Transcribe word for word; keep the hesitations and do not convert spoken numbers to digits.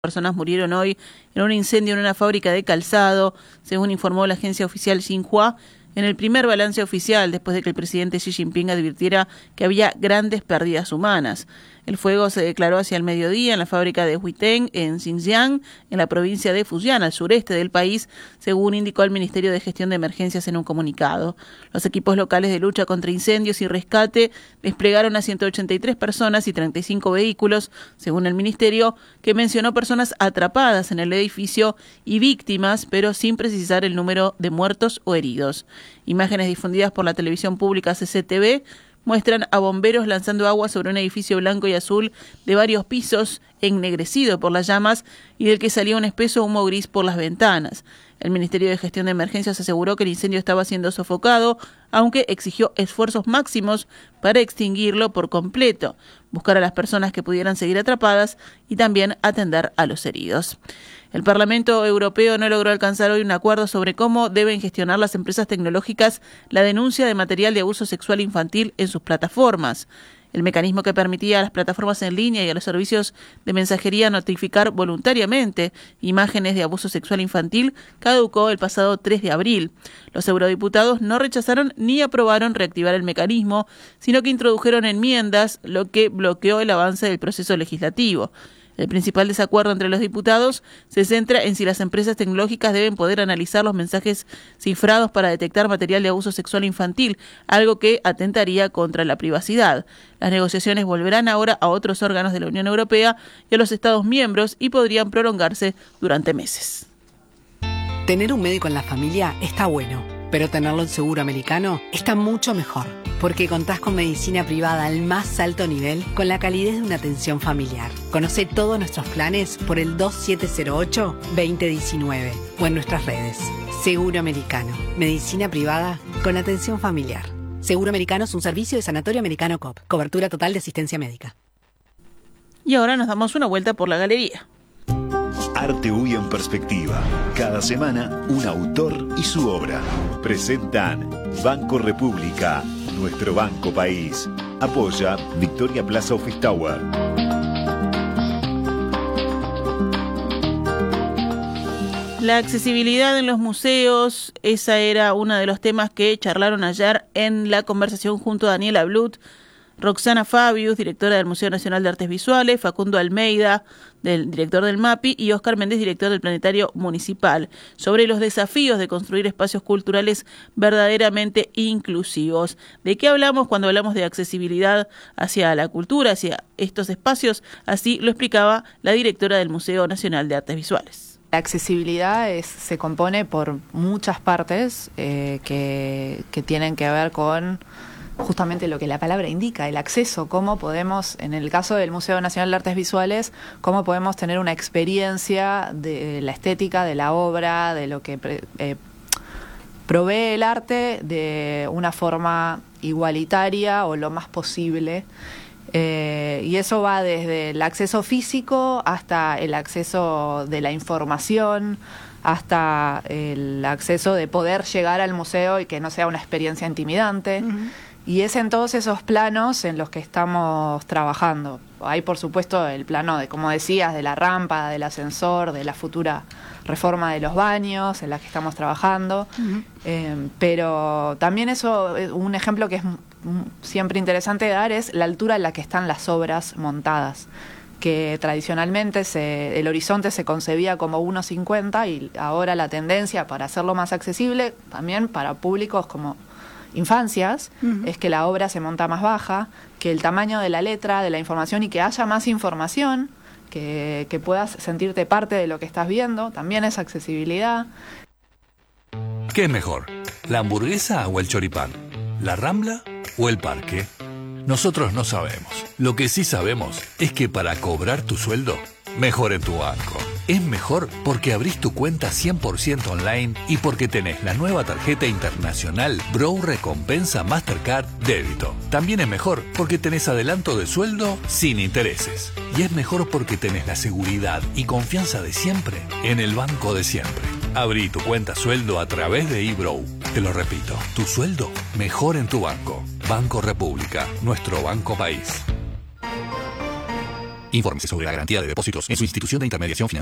Personas murieron hoy en un incendio en una fábrica de calzado, según informó la agencia oficial Xinhua, en el primer balance oficial después de que el presidente Xi Jinping advirtiera que había grandes pérdidas humanas. El fuego se declaró hacia el mediodía en la fábrica de Huiteng, en Xinjiang, en la provincia de Fujian, al sureste del país, según indicó el Ministerio de Gestión de Emergencias en un comunicado. Los equipos locales de lucha contra incendios y rescate desplegaron a ciento ochenta y tres personas y treinta y cinco vehículos, según el ministerio, que mencionó personas atrapadas en el edificio y víctimas, pero sin precisar el número de muertos o heridos. Imágenes difundidas por la televisión pública C C T V muestran a bomberos lanzando agua sobre un edificio blanco y azul de varios pisos, ennegrecido por las llamas y del que salía un espeso humo gris por las ventanas. El Ministerio de Gestión de Emergencias aseguró que el incendio estaba siendo sofocado, aunque exigió esfuerzos máximos para extinguirlo por completo, buscar a las personas que pudieran seguir atrapadas y también atender a los heridos. El Parlamento Europeo no logró alcanzar hoy un acuerdo sobre cómo deben gestionar las empresas tecnológicas la denuncia de material de abuso sexual infantil en sus plataformas. El mecanismo que permitía a las plataformas en línea y a los servicios de mensajería notificar voluntariamente imágenes de abuso sexual infantil caducó el pasado tres de abril. Los eurodiputados no rechazaron ni aprobaron reactivar el mecanismo, sino que introdujeron enmiendas, lo que bloqueó el avance del proceso legislativo. El principal desacuerdo entre los diputados se centra en si las empresas tecnológicas deben poder analizar los mensajes cifrados para detectar material de abuso sexual infantil, algo que atentaría contra la privacidad. Las negociaciones volverán ahora a otros órganos de la Unión Europea y a los Estados miembros y podrían prolongarse durante meses. Tener un médico en la familia está bueno, pero tenerlo en seguro americano está mucho mejor, porque contás con medicina privada al más alto nivel con la calidez de una atención familiar. Conoce todos nuestros planes por el dos siete cero ocho, dos cero uno nueve o en nuestras redes. Seguro Americano, medicina privada con atención familiar. Seguro Americano es un servicio de Sanatorio Americano C O P, cobertura total de asistencia médica. Y ahora nos damos una vuelta por la galería. Arte U Y en perspectiva. Cada semana, un autor y su obra. Presentan Banco República, nuestro banco país. Apoya Victoria Plaza Office Tower. La accesibilidad en los museos, esa era uno de los temas que charlaron ayer en la conversación junto a Daniela Blut, Roxana Fabius, directora del Museo Nacional de Artes Visuales, Facundo Almeida, del director del MAPI, y Óscar Méndez, director del Planetario Municipal, sobre los desafíos de construir espacios culturales verdaderamente inclusivos. ¿De qué hablamos cuando hablamos de accesibilidad hacia la cultura, hacia estos espacios? Así lo explicaba la directora del Museo Nacional de Artes Visuales. La accesibilidad es, se compone por muchas partes eh, que, que tienen que ver con justamente lo que la palabra indica, el acceso, cómo podemos, en el caso del Museo Nacional de Artes Visuales, cómo podemos tener una experiencia de la estética, de la obra, de lo que eh, provee el arte de una forma igualitaria o lo más posible. Eh, y eso va desde el acceso físico hasta el acceso de la información, hasta el acceso de poder llegar al museo y que no sea una experiencia intimidante. Uh-huh. Y es en todos esos planos en los que estamos trabajando. Hay, por supuesto, el plano, de, como decías, de la rampa, del ascensor, de la futura reforma de los baños, en la que estamos trabajando. Uh-huh. Eh, pero también eso, un ejemplo que es siempre interesante dar es la altura en la que están las obras montadas, que tradicionalmente se, el horizonte se concebía como uno cincuenta y ahora la tendencia para hacerlo más accesible, también para públicos como infancias, uh-huh, es que la obra se monta más baja, que el tamaño de la letra, de la información y que haya más información, que, que puedas sentirte parte de lo que estás viendo, también es accesibilidad. ¿Qué es mejor? ¿La hamburguesa o el choripán? ¿La Rambla o el parque? Nosotros no sabemos. Lo que sí sabemos es que para cobrar tu sueldo, mejor en tu banco. Es mejor porque abrís tu cuenta cien por ciento online y porque tenés la nueva tarjeta internacional Brow Recompensa Mastercard Débito. También es mejor porque tenés adelanto de sueldo sin intereses. Y es mejor porque tenés la seguridad y confianza de siempre en el banco de siempre. Abrí tu cuenta sueldo a través de eBrow. Te lo repito, tu sueldo mejor en tu banco. Banco República, nuestro banco país. Infórmese sobre la garantía de depósitos en su institución de intermediación financiera.